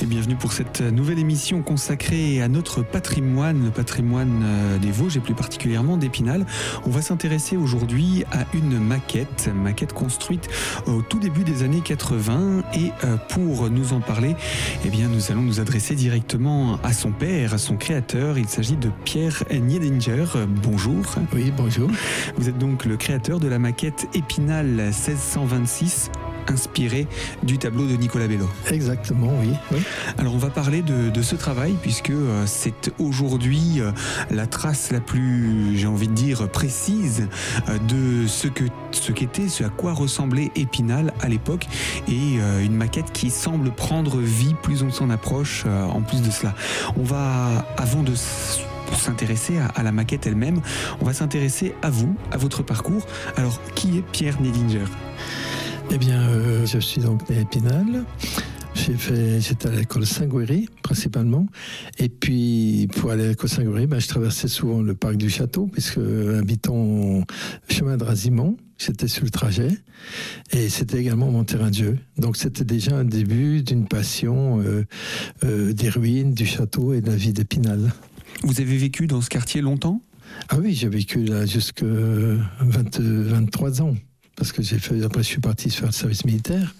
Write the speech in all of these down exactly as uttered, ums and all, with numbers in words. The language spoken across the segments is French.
Et bienvenue pour cette nouvelle émission consacrée à notre patrimoine, le patrimoine des Vosges et plus particulièrement d'Épinal. On va s'intéresser aujourd'hui à une maquette, maquette construite au tout début des années quatre-vingts. Et pour nous en parler, eh bien, nous allons nous adresser directement à son père, à son créateur. Il s'agit de Pierre Niedinger. Bonjour. Oui, bonjour. Vous êtes donc le créateur de la maquette Épinal seize cent vingt-six, inspiré du tableau de Nicolas Bello. Exactement, oui. oui. Alors on va parler de, de ce travail puisque euh, c'est aujourd'hui euh, la trace la plus, j'ai envie de dire, précise euh, de ce que ce qu'était, ce à quoi ressemblait Épinal à l'époque, et euh, une maquette qui semble prendre vie plus on s'en approche. Euh, en plus de cela, on va, avant de pour s'intéresser à, à la maquette elle-même, on va s'intéresser à vous, à votre parcours. Alors, qui est Pierre Niedinger ? Eh bien, euh, je suis donc né à Épinal. J'ai fait, j'étais à l'école Saint-Gouéry, principalement. Et puis, pour aller à l'école Saint-Gouéry, ben, je traversais souvent le parc du château, puisque habitant chemin de Razimont, j'étais sur le trajet. Et c'était également mon terrain de jeu. Donc, c'était déjà un début d'une passion euh, euh, des ruines, du château et de la vie d'Épinal. Vous avez vécu dans ce quartier longtemps ? Ah oui, j'ai vécu là jusqu'à vingt, vingt-trois ans. Parce que j'ai fait, après je suis parti faire le service militaire.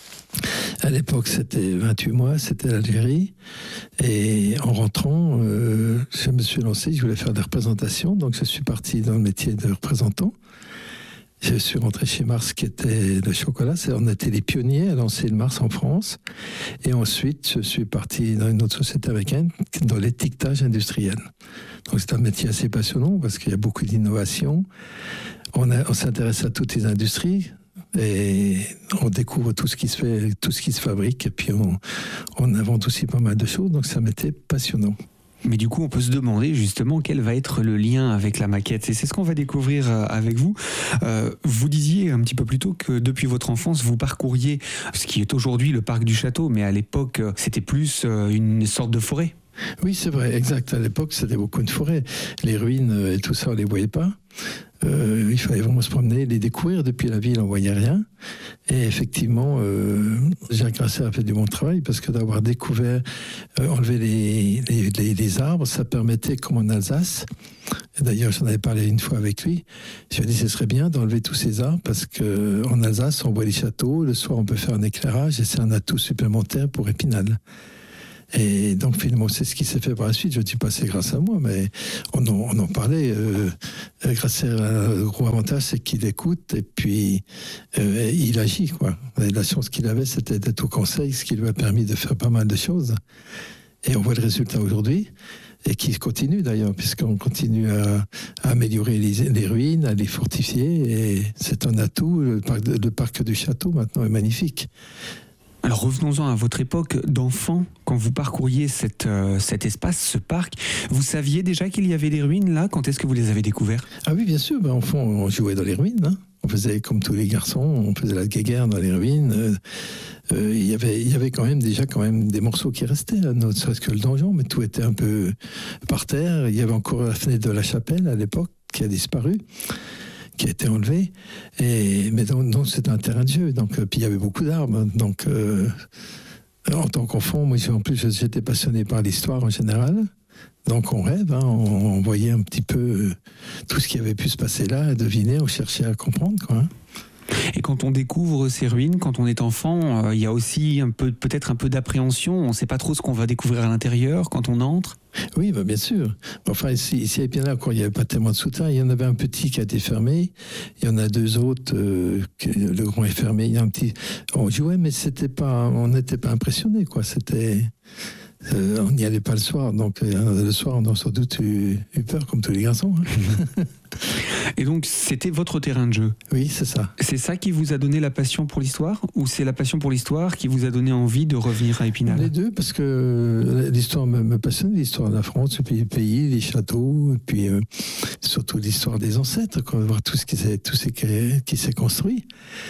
À l'époque, c'était vingt-huit mois, c'était l'Algérie. Et en rentrant, euh, je me suis lancé, je voulais faire des représentations. Donc je suis parti dans le métier de représentant. Je suis rentré chez Mars, qui était le chocolat. C'est, on était les pionniers à lancer le Mars en France. Et ensuite, je suis parti dans une autre société américaine, dans l'étiquetage industriel. Donc c'est un métier assez passionnant parce qu'il y a beaucoup d'innovation. On, a, on s'intéresse à toutes les industries et on découvre tout ce qui se fait, tout ce qui se fabrique, et puis on, on invente aussi pas mal de choses. Donc ça m'était passionnant. Mais du coup, on peut se demander justement quel va être le lien avec la maquette. Et c'est ce qu'on va découvrir avec vous. Euh, vous disiez un petit peu plus tôt que depuis votre enfance, vous parcouriez ce qui est aujourd'hui le parc du château, mais à l'époque, c'était plus une sorte de forêt. Oui, c'est vrai, exact. À l'époque, c'était beaucoup de forêt. Les ruines et tout ça, on ne les voyait pas. Euh, il fallait vraiment se promener, les découvrir. Depuis la ville, on ne voyait rien. Et effectivement, euh, Jacques Grasser a fait du bon travail parce que d'avoir découvert, euh, enlever les, les, les, les arbres, ça permettait, comme en Alsace, et d'ailleurs j'en avais parlé une fois avec lui, je lui ai dit que ce serait bien d'enlever tous ces arbres parce qu'en Alsace, on voit les châteaux, le soir on peut faire un éclairage et c'est un atout supplémentaire pour Épinal. Et donc finalement c'est ce qui s'est fait par la suite. Je ne dis pas c'est grâce à moi, mais on en, on en parlait. Euh, Grasser a un gros avantage, c'est qu'il écoute et puis euh, il agit, quoi. Et la chance qu'il avait, c'était d'être au conseil, ce qui lui a permis de faire pas mal de choses. Et on voit le résultat aujourd'hui, et qui continue d'ailleurs, puisqu'on continue à, à améliorer les, les ruines, à les fortifier, et c'est un atout. Le parc, le parc du château maintenant est magnifique. Alors revenons-en à votre époque d'enfant, quand vous parcouriez cette, euh, cet espace, ce parc, vous saviez déjà qu'il y avait des ruines là ? Quand est-ce que vous les avez découvertes ? Ah oui, bien sûr, ben, enfant, on jouait dans les ruines, hein. On faisait comme tous les garçons, on faisait la guéguerre dans les ruines. Euh, euh, y avait, il y avait quand même déjà quand même des morceaux qui restaient, là, ne serait-ce que le donjon, mais tout était un peu par terre. Il y avait encore la fenêtre de la chapelle à l'époque qui a disparu, qui a été enlevé, et mais donc, donc c'était un terrain de jeu. Donc euh, puis il y avait beaucoup d'arbres. Donc euh, en tant qu'enfant, moi en plus j'étais passionné par l'histoire en général. Donc on rêve, hein, on, on voyait un petit peu euh, tout ce qui avait pu se passer là, à deviner, on cherchait à comprendre, quoi. Hein. Et quand on découvre ces ruines, quand on est enfant, euh, il y a aussi un peu, peut-être un peu d'appréhension. On ne sait pas trop ce qu'on va découvrir à l'intérieur quand on entre. Oui, bah bien sûr. Enfin, ici, ici à Épinal, quand il n'y avait pas tellement de souterrain, il y en avait un petit qui a été fermé. Il y en a deux autres, euh, que le grand est fermé. Il y a un petit. On jouait, mais c'était pas, on n'était pas impressionné, quoi. C'était. Euh, on n'y allait pas le soir, donc euh, le soir on a sans doute eu, eu peur comme tous les garçons. Hein. Et donc c'était votre terrain de jeu ? Oui, c'est ça. C'est ça qui vous a donné la passion pour l'histoire, ou c'est la passion pour l'histoire qui vous a donné envie de revenir à Épinal ? Les deux, parce que l'histoire me, me passionne, l'histoire de la France, puis les pays, les châteaux, et puis euh, surtout l'histoire des ancêtres, quoi, voir tout ce qui s'est, tout ce qui, qui s'est construit.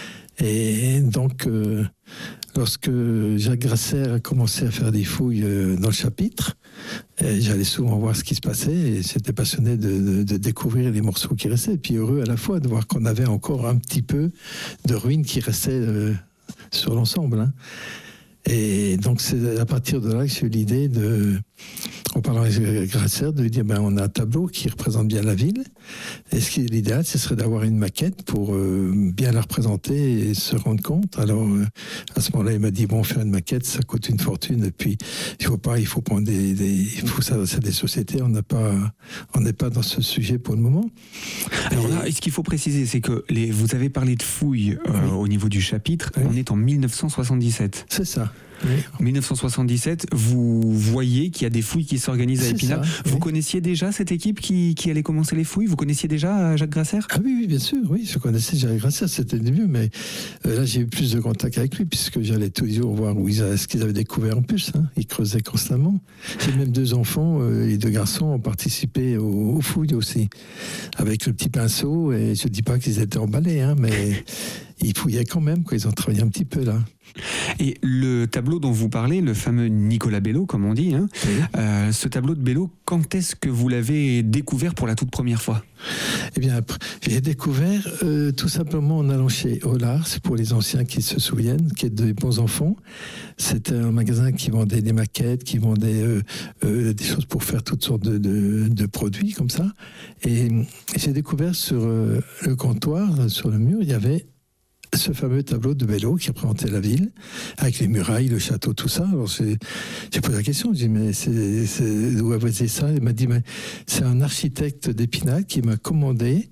Et donc, euh, lorsque Jacques Grasser a commencé à faire des fouilles euh, dans le chapitre, j'allais souvent voir ce qui se passait et j'étais passionné de, de, de découvrir les morceaux qui restaient. Et puis heureux à la fois de voir qu'on avait encore un petit peu de ruines qui restaient euh, sur l'ensemble. Hein. Et donc c'est à partir de là que j'ai eu l'idée de, en parlant avec Grasser, de lui dire ben, on a un tableau qui représente bien la ville. Et ce qui est l'idéal, ce serait d'avoir une maquette pour euh, bien la représenter et se rendre compte. Alors euh, à ce moment-là, il m'a dit bon, faire une maquette, ça coûte une fortune. Et puis il faut pas, il faut prendre des, des il faut s'adresser à des sociétés. On n'a pas, on n'est pas dans ce sujet pour le moment. Alors là, ce qu'il faut préciser, c'est que les, vous avez parlé de fouilles euh, oui. au niveau du chapitre. Oui. On est en mille neuf cent soixante-dix-sept. C'est ça. Oui. En mille neuf cent soixante-dix-sept, vous voyez qu'il y a des fouilles qui s'organisent à Épinal. Ça, vous oui. connaissiez déjà cette équipe qui, qui allait commencer les fouilles? Vous connaissiez déjà Jacques Grasser? Ah oui, oui, bien sûr, oui, je connaissais Jacques Grasser, c'était le début, mais euh, là j'ai eu plus de contact avec lui, puisque j'allais tous les jours voir où ils, ce qu'ils avaient découvert en plus. Hein. Ils creusaient constamment. J'ai même deux enfants euh, et deux garçons ont participé aux, aux fouilles aussi, avec le petit pinceau, et je ne dis pas qu'ils étaient emballés, hein, mais ils fouillaient quand même, quoi. Ils ont travaillé un petit peu là. Et le tableau dont vous parlez, le fameux Nicolas Bello, comme on dit, hein, oui. euh, ce tableau de Bello, quand est-ce que vous l'avez découvert pour la toute première fois? Eh bien, j'ai découvert euh, tout simplement en allant chez Hollard, c'est pour les anciens qui se souviennent, qui est des bons enfants. C'était un magasin qui vendait des maquettes, qui vendait euh, euh, des choses pour faire toutes sortes de, de, de produits comme ça. Et, et j'ai découvert sur euh, le comptoir, sur le mur, il y avait ce fameux tableau de Bello qui représentait la ville, avec les murailles, le château, tout ça. Alors j'ai, j'ai posé la question, j'ai dit, mais c'est, c'est, d'où avez-vous ça? Il m'a dit, mais c'est un architecte d'Épinal qui m'a commandé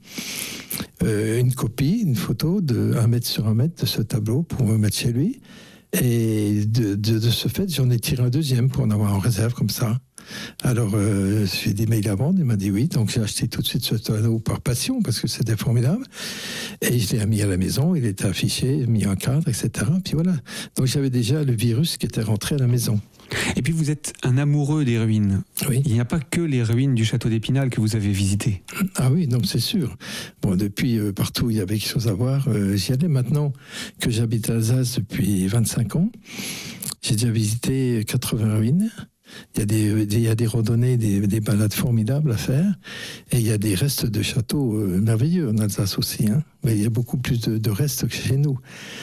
euh, une copie, une photo de un mètre sur un mètre de ce tableau pour me mettre chez lui. Et de, de, de ce fait, j'en ai tiré un deuxième pour en avoir en réserve comme ça. Alors, euh, j'ai dit, mais il a vendu, il m'a dit oui. Donc, j'ai acheté tout de suite ce tableau par passion, parce que c'était formidable. Et je l'ai mis à la maison, il était affiché, mis en cadre, et cetera. Puis voilà. Donc, j'avais déjà le virus qui était rentré à la maison. Et puis, vous êtes un amoureux des ruines. Oui. Il n'y a pas que les ruines du château d'Épinal que vous avez visitées. Ah oui, non, c'est sûr. Bon, depuis, euh, partout, il y avait quelque chose à voir. Euh, j'y allais maintenant que j'habite Alsace depuis vingt-cinq ans. J'ai déjà visité quatre-vingts ruines. Il y a des, il y a des randonnées, des, des balades formidables à faire. Et il y a des restes de châteaux euh, merveilleux en Alsace aussi. Hein. Mais il y a beaucoup plus de, de restes que chez nous.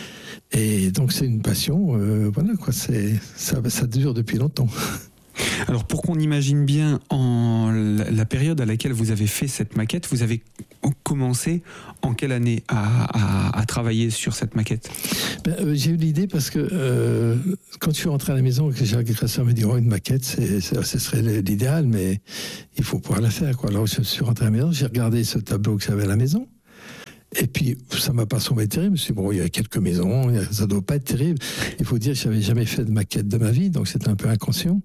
Et donc c'est une passion, euh, voilà quoi, c'est, ça, ça dure depuis longtemps. Alors pour qu'on imagine bien en la, la période à laquelle vous avez fait cette maquette, vous avez commencé en quelle année à, à, à travailler sur cette maquette? ben, euh, J'ai eu l'idée parce que euh, quand je suis rentré à la maison et que Jacques Grasser me dit oh, une maquette, c'est, c'est, ce serait l'idéal, mais il faut pouvoir la faire, quoi. Alors je suis rentré à la maison, j'ai regardé ce tableau que j'avais à la maison. Et puis, ça m'a pas semblé terrible. Je me suis dit, bon, il y a quelques maisons, ça doit pas être terrible. Il faut dire que j'avais jamais fait de maquette de ma vie, donc c'était un peu inconscient.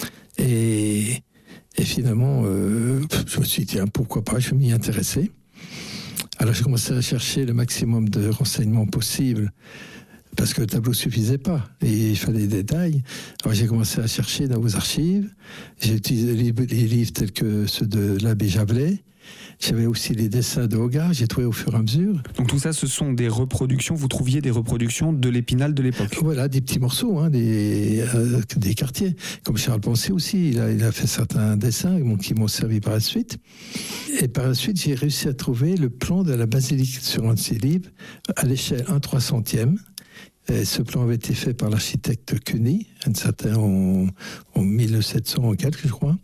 Et, et finalement, euh, je me suis dit, tiens, pourquoi pas, je m'y intéressais. Alors, j'ai commencé à chercher le maximum de renseignements possibles, parce que le tableau suffisait pas, et il fallait des détails. Alors, j'ai commencé à chercher dans vos archives. J'ai utilisé les livres tels que ceux de l'abbé Javelet. J'avais aussi les dessins de Hogarth, j'ai trouvé au fur et à mesure. Donc tout ça, ce sont des reproductions, vous trouviez des reproductions de l'Épinal de l'époque? Voilà, des petits morceaux, hein, des, euh, des quartiers. Comme Charles Poncet aussi, il a, il a fait certains dessins qui m'ont servi par la suite. Et par la suite, j'ai réussi à trouver le plan de la basilique sur un de ces livres, à l'échelle un trois centième. Et ce plan avait été fait par l'architecte Cuny, un certain en, en mille sept cents quelque, je crois.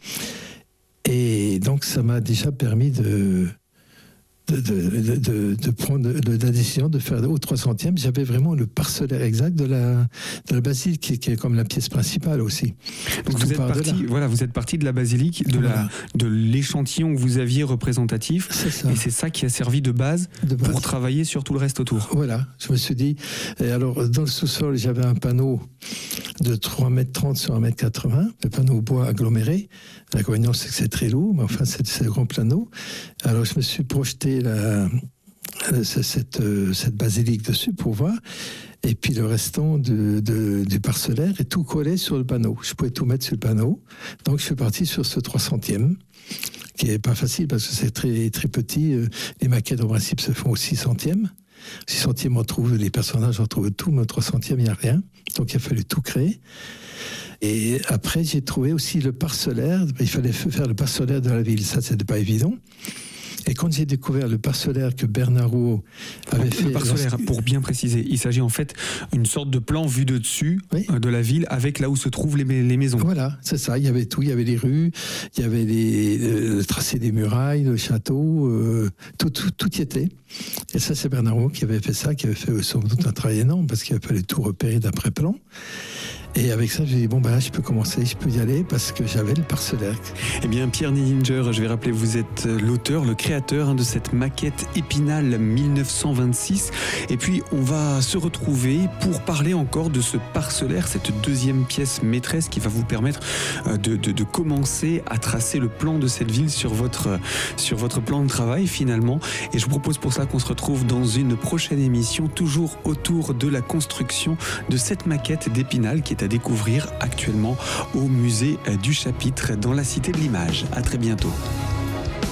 Et donc, ça m'a déjà permis de, de, de, de, de prendre la décision de faire au trois centième. J'avais vraiment le parcellaire exact de la, de la basilique, qui, qui est comme la pièce principale aussi. Donc, vous êtes, parti, voilà, vous êtes parti de la basilique, de, voilà. la, de l'échantillon que vous aviez représentatif. C'est ça. Et c'est ça qui a servi de base, de base pour travailler sur tout le reste autour. Voilà, je me suis dit. Et alors, dans le sous-sol, j'avais un panneau de trois mètres trente sur un mètre quatre-vingts, le panneau bois aggloméré. L'inconvénient, c'est que c'est très lourd, mais enfin, c'est, c'est le grand panneau. Alors, je me suis projeté la, la, cette, cette basilique dessus pour voir. Et puis, le restant de, de, du parcellaire est tout collé sur le panneau. Je pouvais tout mettre sur le panneau. Donc, je suis parti sur ce trois centième, qui n'est pas facile parce que c'est très, très petit. Les maquettes, en principe, se font au six centième. six centièmes, on trouve les personnages, on trouve tout, mais au trois centième, il n'y a rien. Donc, il a fallu tout créer. Et après, j'ai trouvé aussi le parcellaire. Il fallait faire le parcellaire de la ville. Ça, c'était pas évident. Et quand j'ai découvert le parcellaire que Bernard Rouault avait fait... Le parcellaire, pour bien préciser, il s'agit en fait d'une sorte de plan vu de dessus oui. de la ville avec là où se trouvent les, les maisons. Voilà, c'est ça. Il y avait tout. Il y avait les rues, il y avait les, le tracé des murailles, le château, euh, tout, tout, tout y était. Et ça, c'est Bernard Rouault qui avait fait ça, qui avait fait sans doute un travail énorme parce qu'il fallait tout repérer d'après-plan. Et avec ça, j'ai dit, bon, ben là, je peux commencer, je peux y aller parce que j'avais le parcellaire. Eh bien, Pierre Niedinger, je vais rappeler, vous êtes l'auteur, le créateur hein, de cette maquette Épinal mille neuf cent vingt-six. Et puis, on va se retrouver pour parler encore de ce parcellaire, cette deuxième pièce maîtresse qui va vous permettre de, de, de commencer à tracer le plan de cette ville sur votre, sur votre plan de travail, finalement. Et je vous propose pour ça qu'on se retrouve dans une prochaine émission, toujours autour de la construction de cette maquette d'Épinal qui est à découvrir actuellement au musée du Chapitre dans la Cité de l'Image. À très bientôt.